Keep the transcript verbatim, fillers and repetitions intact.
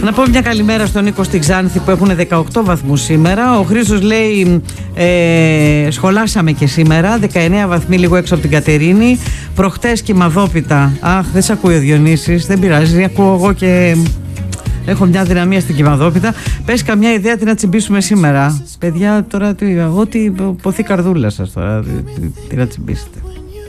Να πω μια καλημέρα στον Νίκο στην Ξάνθη που έχουν δεκαοκτώ βαθμούς σήμερα. Ο Χρήστος λέει ε, σχολάσαμε και σήμερα, δεκαεννέα βαθμοί λίγο έξω από την Κατερίνη. Προχτές Κυμαδόπιτα. Αχ, δεν σε ακούει ο Διονύσης, δεν πειράζει, ακούω εγώ και έχω μια δυναμία στην Κυμαδόπιτα. Πες καμιά ιδέα τι να τσιμπήσουμε σήμερα. Παιδιά, τώρα ό,τι ποθεί καρδούλα σας τώρα, τι, τι, τι να τσιμπήσετε.